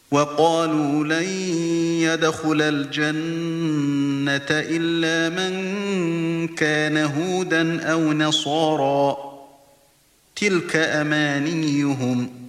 وقالوا لن يدخل الجنة إلا من كان هودا أو نصارى تلك أمانيهم